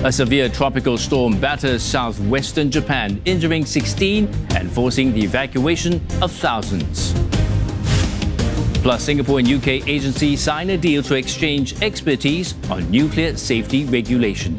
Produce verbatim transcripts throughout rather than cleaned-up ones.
A severe tropical storm batters southwestern Japan, injuring sixteen and forcing the evacuation of thousands. Plus, Singapore and U K agencies sign a deal to exchange expertise on nuclear safety regulation.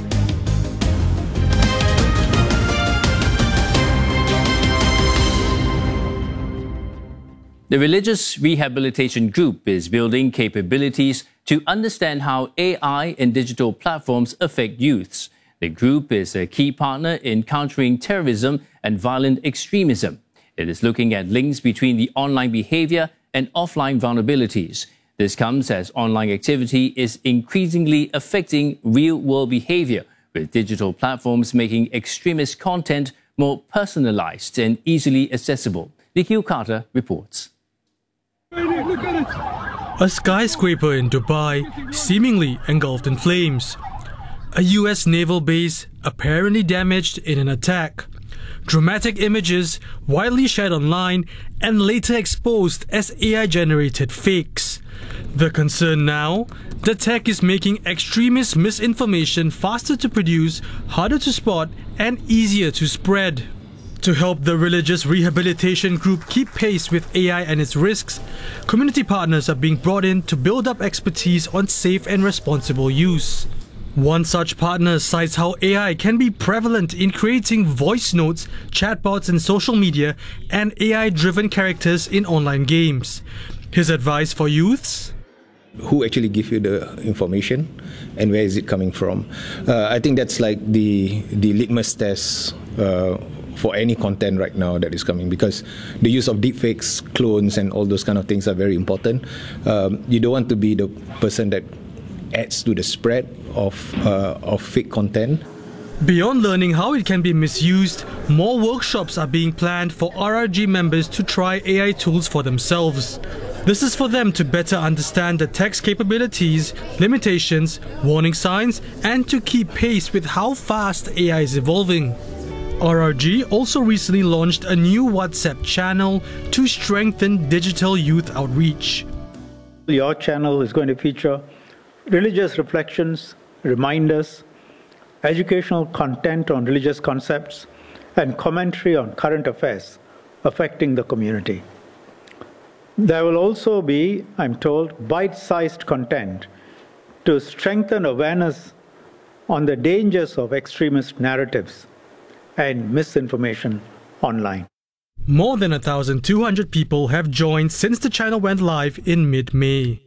The Religious Rehabilitation Group is building capabilities to understand how A I and digital platforms affect youths. The group is a key partner in countering terrorism and violent extremism. It is looking at links between the online behavior and offline vulnerabilities. This comes as online activity is increasingly affecting real-world behavior, with digital platforms making extremist content more personalized and easily accessible. Nikhil Carter reports. A skyscraper in Dubai seemingly engulfed in flames. A U S naval base apparently damaged in an attack. Dramatic images widely shared online and later exposed as A I-generated fakes. The concern now? The tech is making extremist misinformation faster to produce, harder to spot, and easier to spread. To help the Religious Rehabilitation Group keep pace with A I and its risks, community partners are being brought in to build up expertise on safe and responsible use. One such partner cites how A I can be prevalent in creating voice notes, chatbots in social media, and A I-driven characters in online games. His advice for youths? Who actually give you the information and where is it coming from? Uh, I think that's like the, the litmus test uh, for any content right now that is coming, because the use of deepfakes, clones, and all those kind of things are very important. Um, you don't want to be the person that adds to the spread of uh, of fake content. Beyond learning how it can be misused, more workshops are being planned for R R G members to try A I tools for themselves. This is for them to better understand the tech's capabilities, limitations, warning signs, and to keep pace with how fast A I is evolving. R R G also recently launched a new WhatsApp channel to strengthen digital youth outreach. Your channel is going to feature religious reflections, reminders, educational content on religious concepts, and commentary on current affairs affecting the community. There will also be, I'm told, bite-sized content to strengthen awareness on the dangers of extremist narratives and misinformation online. More than one thousand two hundred people have joined since the channel went live in mid-May.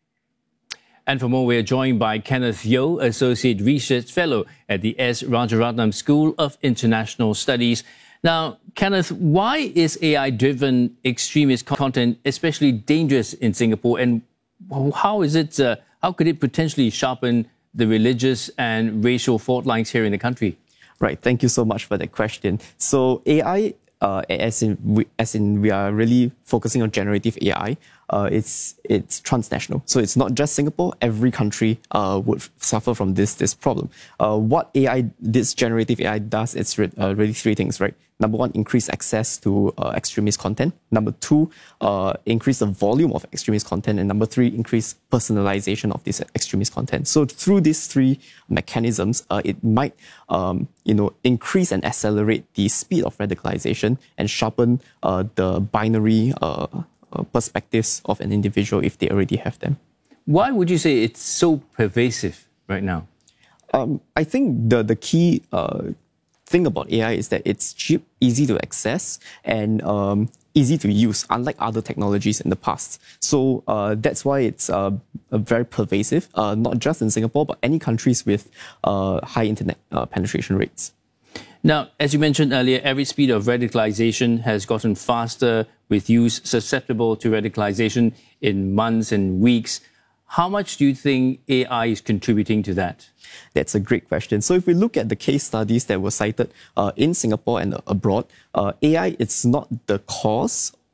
And for more, we are joined by Kenneth Yeo, Associate Research Fellow at the S. Rajaratnam School of International Studies. Now, Kenneth, why is A I-driven extremist content especially dangerous in Singapore, and how is it? Uh, how could it potentially sharpen the religious and racial fault lines here in the country? Right. Thank you so much for that question. So A I, uh, as in we, as in we are really focusing on generative A I. Uh, it's it's transnational. So it's not just Singapore. Every country uh, would suffer from this this problem. Uh, what A I, this generative A I does, it's re uh, really three things, right? Number one, increase access to uh, extremist content. Number two, uh, increase the volume of extremist content. And number three, increase personalization of this extremist content. So through these three mechanisms, uh, it might, um, you know, increase and accelerate the speed of radicalization and sharpen uh, the binary uh, uh, perspectives of an individual if they already have them. Why would you say it's so pervasive right now? Um, I think the the key uh, thing about A I is that it's cheap, easy to access, and um, easy to use, unlike other technologies in the past. So uh, that's why it's uh, very pervasive, uh, not just in Singapore, but any countries with uh, high internet uh, penetration rates. Now, as you mentioned earlier, every speed of radicalization has gotten faster, with youth susceptible to radicalization in months and weeks. How much do you think A I is contributing to that? That's a great question. So if we look at the case studies that were cited uh, in Singapore and abroad, uh, A I, it's not the cause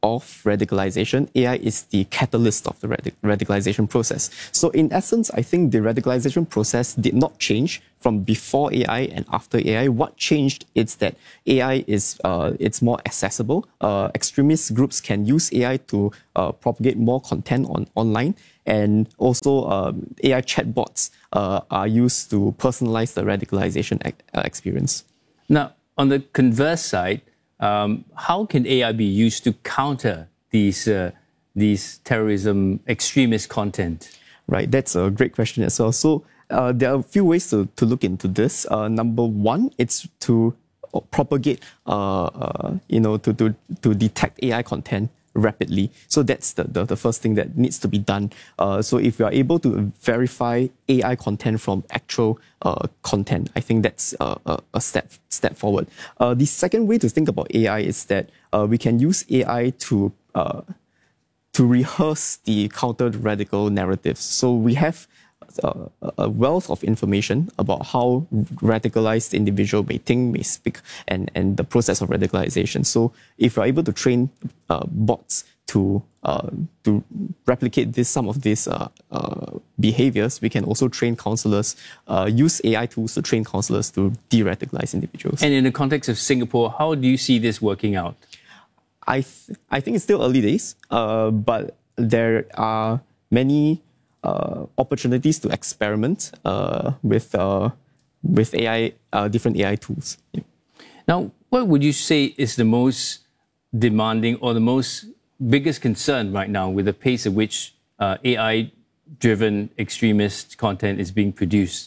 of radicalization, A I is the catalyst of the radic- radicalization process. So in essence, I think the radicalization process did not change from before A I and after A I. What changed is that A I is uh, it's more accessible. Uh, extremist groups can use A I to uh, propagate more content on online, and also um, A I chatbots uh, are used to personalize the radicalization ex- uh, experience. Now, on the converse side, um, how can A I be used to counter these uh, these terrorism extremist content? Right, that's a great question as well. So uh, there are a few ways to, to look into this. Uh, number one, it's to propagate, uh, uh, you know, to, to, to detect A I content rapidly. So that's the, the, the first thing that needs to be done. Uh, so if you are able to verify A I content from actual uh, content, I think that's uh, a, a step step forward. Uh, the second way to think about A I is that uh, we can use A I to uh, to rehearse the counter-radical narratives. So we have uh, a wealth of information about how radicalized individual may think, may speak, and, and the process of radicalization. So if you're able to train uh, bots to uh, to replicate this, some of these uh, uh, behaviors, we can also train counselors, uh, use A I tools to train counselors to de-radicalize individuals. And in the context of Singapore, how do you see this working out? I th- I think it's still early days, uh, but there are many uh, opportunities to experiment uh, with uh, with A I, uh, different A I tools. Yeah. Now, what would you say is the most demanding or the most biggest concern right now with the pace at which uh, A I-driven extremist content is being produced?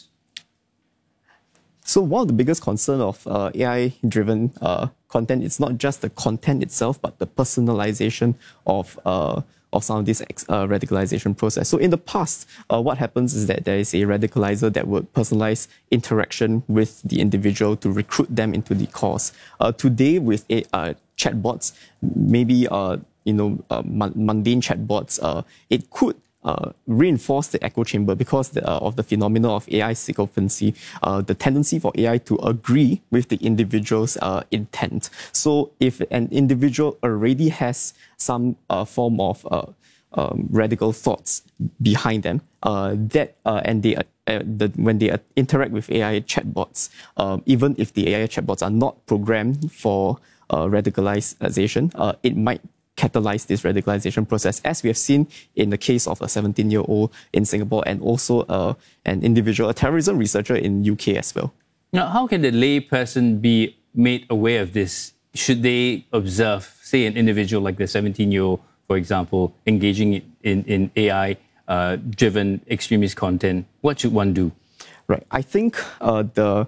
So one of the biggest concern of uh, A I-driven uh, content is not just the content itself, but the personalization of uh, of some of this uh, radicalization process. So in the past, uh, what happens is that there is a radicalizer that would personalize interaction with the individual to recruit them into the cause. Uh, today, with a, uh, chatbots, maybe uh, you know uh, mundane chatbots, uh, it could Uh, reinforce the echo chamber because the, uh, of the phenomena of A I sycophancy, uh, the tendency for A I to agree with the individual's uh, intent. So if an individual already has some uh, form of uh, um, radical thoughts behind them, uh, that uh, and they uh, the, when they uh, interact with A I chatbots, um, even if the A I chatbots are not programmed for uh, radicalization, uh, it might catalyze this radicalization process, as we have seen in the case of a seventeen-year-old in Singapore and also uh, an individual, a terrorism researcher in U K as well. Now, how can the lay person be made aware of this? Should they observe, say, an individual like the seventeen-year-old, for example, engaging in, in A I-driven uh, extremist content? What should one do? Right. I think uh, the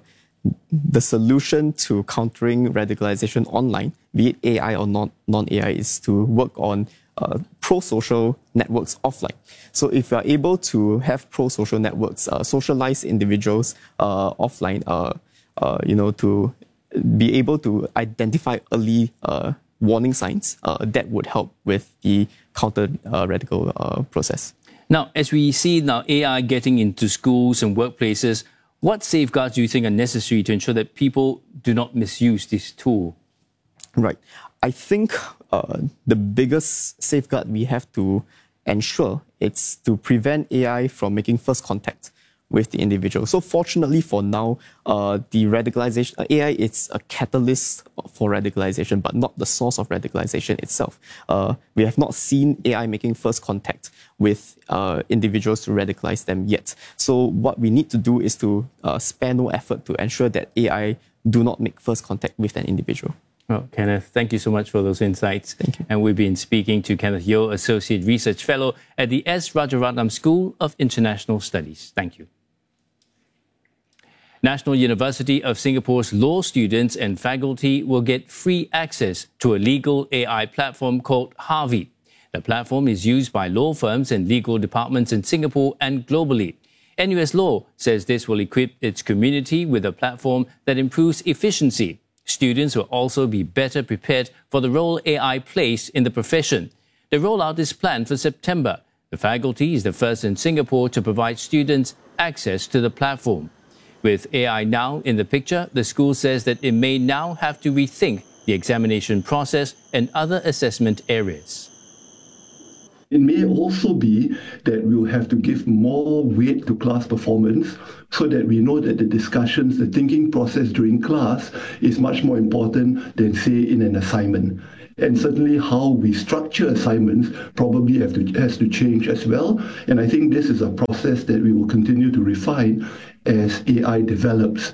the solution to countering radicalization online, be it A I or non, non-A I, is to work on uh, pro-social networks offline. So if you're able to have pro-social networks, uh, socialize individuals uh, offline, uh, uh, you know, to be able to identify early uh, warning signs, uh, that would help with the counter-radical uh, process. Now, as we see now A I getting into schools and workplaces, what safeguards do you think are necessary to ensure that people do not misuse this tool? Right. I think uh, the biggest safeguard we have to ensure is to prevent A I from making first contact with the individual. So fortunately for now, uh, the radicalization, uh, A I is a catalyst for radicalization, but not the source of radicalization itself. Uh, we have not seen A I making first contact with uh, individuals to radicalize them yet. So what we need to do is to uh, spare no effort to ensure that A I do not make first contact with an individual. Well, Kenneth, thank you so much for those insights. Thank you. And we've been speaking to Kenneth Yeoh, Associate Research Fellow at the S. Rajaratnam School of International Studies. Thank you. National University of Singapore's law students and faculty will get free access to a legal A I platform called Harvey. The platform is used by law firms and legal departments in Singapore and globally. N U S Law says this will equip its community with a platform that improves efficiency. Students will also be better prepared for the role A I plays in the profession. The rollout is planned for September. The faculty is the first in Singapore to provide students access to the platform. With A I now in the picture, the school says that it may now have to rethink the examination process, and other assessment areas. It may also be that we'll have to give more weight to class performance so that we know that the discussions, the thinking process during class is much more important than, say, in an assignment. And certainly how we structure assignments probably have to, has to change as well. And I think this is a process that we will continue to refine as A I develops.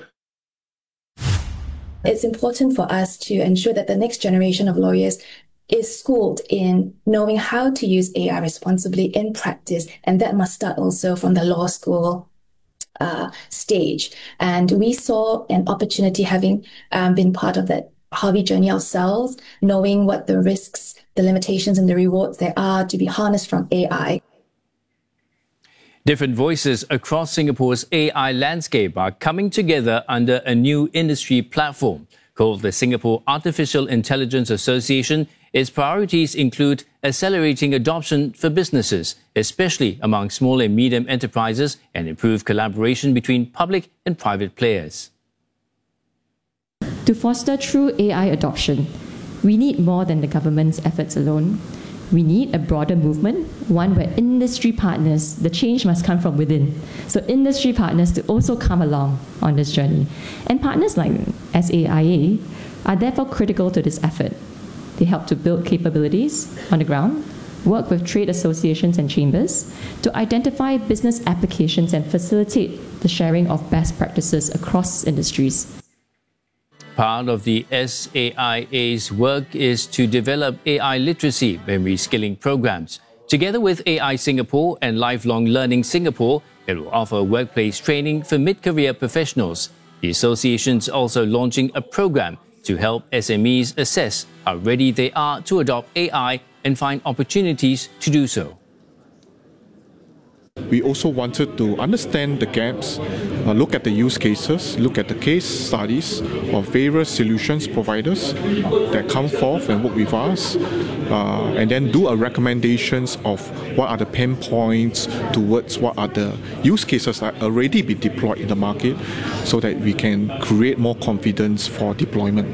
It's important for us to ensure that the next generation of lawyers is schooled in knowing how to use A I responsibly in practice, and that must start also from the law school uh, stage. And we saw an opportunity, having um, been part of that Harvey journey ourselves, knowing what the risks, the limitations, and the rewards there are to be harnessed from A I. Different voices across Singapore's A I landscape are coming together under a new industry platform called the Singapore Artificial Intelligence Association. Its priorities include accelerating adoption for businesses, especially among small and medium enterprises, and improve collaboration between public and private players. To foster true A I adoption, we need more than the government's efforts alone. We need a broader movement, one where industry partners, the change must come from within. So industry partners to also come along on this journey. And partners like S A I A are therefore critical to this effort. They help to build capabilities on the ground, work with trade associations and chambers to identify business applications and facilitate the sharing of best practices across industries. Part of the S A I A's work is to develop A I literacy and reskilling programs. Together with A I Singapore and Lifelong Learning Singapore, it will offer workplace training for mid-career professionals. The association is also launching a program to help S M Es assess how ready they are to adopt A I and find opportunities to do so. We also wanted to understand the gaps, uh, look at the use cases, look at the case studies of various solutions providers that come forth and work with us, uh, and then do a recommendations of what are the pain points towards what are the use cases that already been deployed in the market so that we can create more confidence for deployment.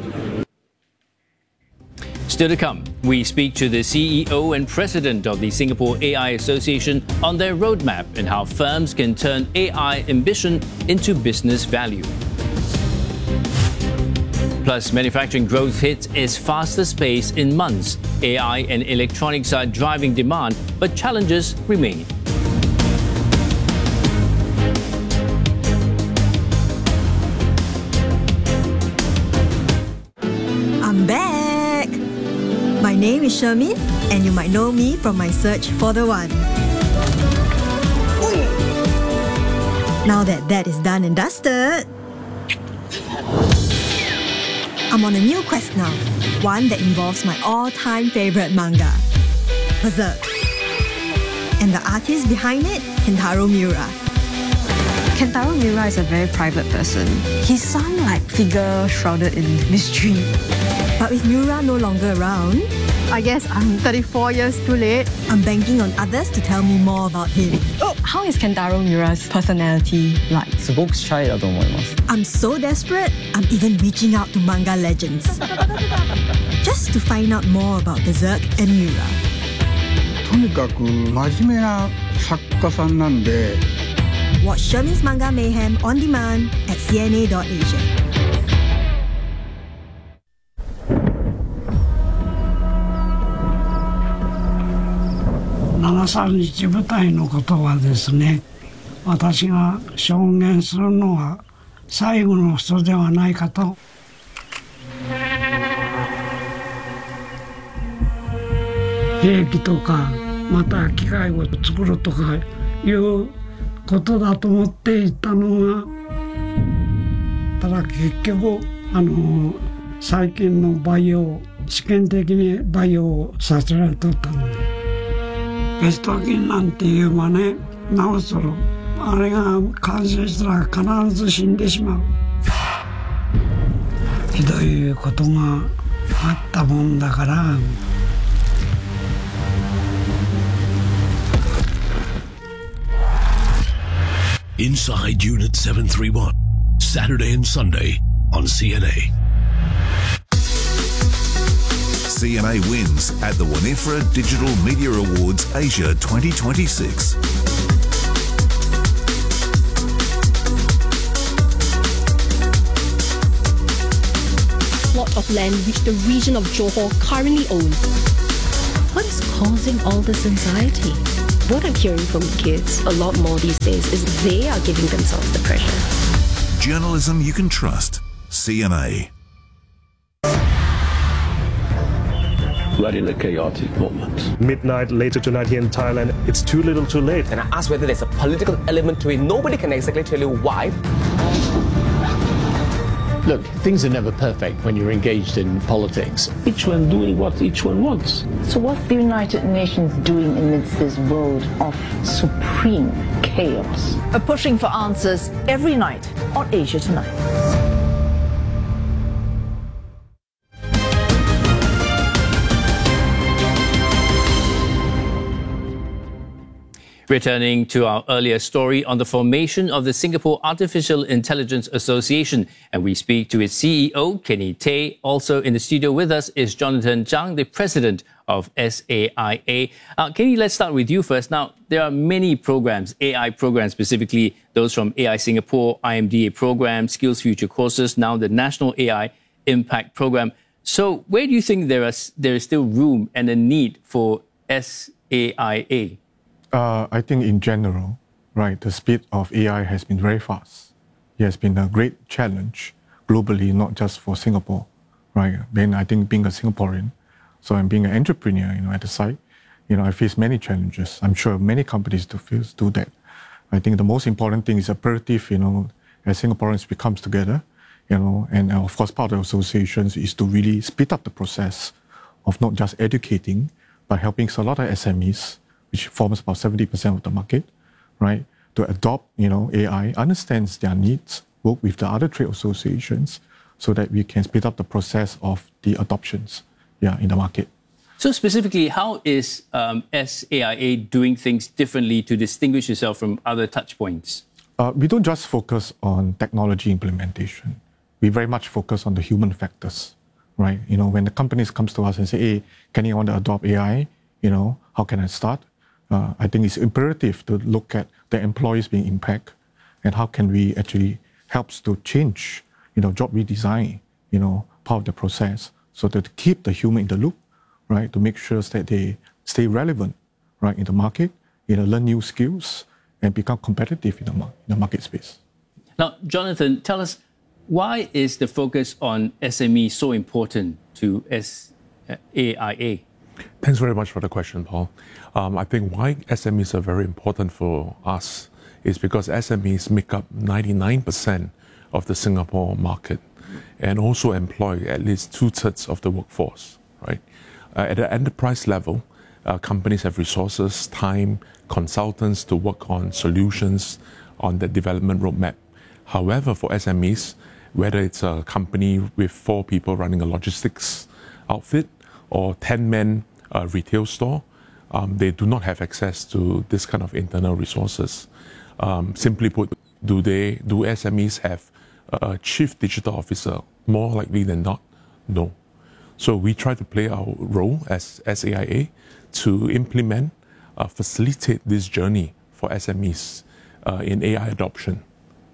Still to come, we speak to the C E O and President of the Singapore A I Association on their roadmap and how firms can turn A I ambition into business value. Plus, manufacturing growth hits its fastest pace in months. A I and electronics are driving demand, but challenges remain. I'm back! My name is Shermin, and you might know me from my search for the one. Now that that is done and dusted, I'm on a new quest now, one that involves my all-time favorite manga, Berserk. And the artist behind it, Kentaro Miura. Kentaro Miura is a very private person. He's some like figure shrouded in mystery. But with Miura no longer around, I guess I'm thirty-four years too late. I'm banking on others to tell me more about him. Oh, how is Kentaro Miura's personality like? I'm so desperate, I'm even reaching out to manga legends. Just to find out more about Berserk and Miura. とにかく真面目な作家さんなんで Watch Shermin's Manga Mayhem on demand at c n a dot asia. ななさんいち部隊のことはですね、私が証言するのは最後の人ではないかと。兵器とかまた機械を作るとかいうことだと思っていたのが、ただ結局あの最近の培養試験的に培養をさせられとったので、ベスト菌なんていうまね、なおそろあれが感染したら必ず死んでしまう。ひどいことがあったもんだから。 Inside Unit seven thirty-one, Saturday and Sunday on C N A. C N A wins at the Winifred Digital Media Awards Asia twenty twenty-six. Plot of land which the region of Johor currently owns. What is causing all this anxiety? What I'm hearing from kids a lot more these days is they are giving themselves the pressure. Journalism you can trust. C N A. We're in a chaotic moment. Midnight later tonight here in Thailand, it's too little too late. And I asked whether there's a political element to it. Nobody can exactly tell you why. Look, things are never perfect when you're engaged in politics. Each one doing what each one wants. So what's the United Nations doing amidst this world of supreme chaos? We're pushing for answers every night on Asia Tonight. Returning to our earlier story on the formation of the Singapore Artificial Intelligence Association, and we speak to its C E O, Kenny Tay. Also in the studio with us is Jonathan Chang, the president of S A I A. Uh, Kenny, let's start with you first. Now, there are many programs, A I programs specifically, those from A I Singapore, I M D A program, Skills Future courses, now the National A I Impact Program. So where do you think there, are, there is still room and a need for S A I A? Uh, I think in general, right, the speed of A I has been very fast. It has been a great challenge globally, not just for Singapore, right? Then I think being a Singaporean, so I'm being an entrepreneur, you know, at the site, you know, I face many challenges. I'm sure many companies do face do that. I think the most important thing is imperative, you know, as Singaporeans becomes together, you know, and of course part of the associations is to really speed up the process of not just educating, but helping a lot of S M Es, which forms about seventy percent of the market, right, to adopt, you know, A I, understands their needs, work with the other trade associations so that we can speed up the process of the adoptions, yeah, in the market. So specifically, how is um, S A I A doing things differently to distinguish itself from other touch points? Uh, we don't just focus on technology implementation. We very much focus on the human factors, right? You know, when the companies comes to us and say, hey, can you want to adopt A I? You know, how can I start? Uh, I think it's imperative to look at the employees being impacted and how can we actually help to change, you know, job redesign, you know, part of the process so that to keep the human in the loop, right, to make sure that they stay relevant, right, in the market, you know, learn new skills and become competitive in the, in the market space. Now, Jonathan, tell us, why is the focus on S M E so important to S A I A? Thanks very much for the question, Paul. Um, I think why S M Es are very important for us is because S M Es make up ninety-nine percent of the Singapore market and also employ at least two-thirds of the workforce, right? Uh, at the enterprise level, uh, companies have resources, time, consultants to work on solutions on the development roadmap. However, for S M Es, whether it's a company with four people running a logistics outfit or ten-man uh, retail store, um, they do not have access to this kind of internal resources. Um, simply put, do they, do S M Es have a chief digital officer? More likely than not, no. So we try to play our role as S A I A to implement, uh, facilitate this journey for S M Es uh, in A I adoption.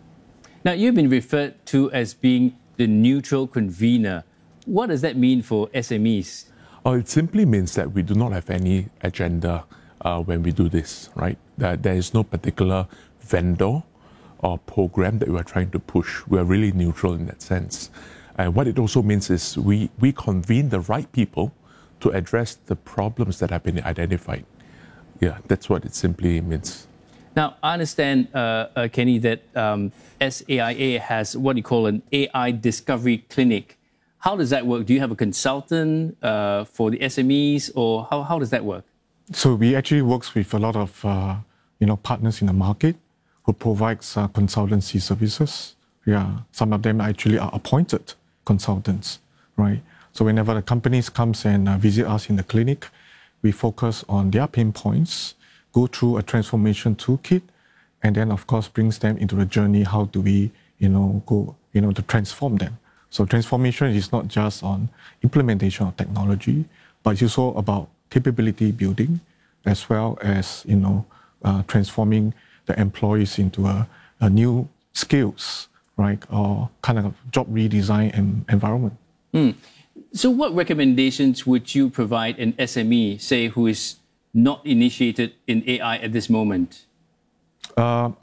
Now, you've been referred to as being the neutral convener. What does that mean for S M Es? Oh, it simply means that we do not have any agenda uh, when we do this, right? That there is no particular vendor or program that we are trying to push. We are really neutral in that sense. And what it also means is we, we convene the right people to address the problems that have been identified. Yeah, that's what it simply means. Now, I understand, uh, uh, Kenny, that um, S A I A has what you call an A I discovery clinic. How does that work? Do you have a consultant uh, for the S M Es, or how, how does that work? So we actually work with a lot of uh, you know, partners in the market who provides uh, consultancy services. Yeah, some of them actually are appointed consultants, right? So whenever the companies comes and uh, visit us in the clinic, we focus on their pain points, go through a transformation toolkit, and then of course brings them into the journey. How do we, you know, go, you know, to transform them So transformation is not just on implementation of technology, but it's also about capability building, as well as, you know, uh, transforming the employees into a, a new skills, right, or kind of job redesign and environment. Mm. So what recommendations would you provide an S M E, say, who is not initiated in A I at this moment? Uh,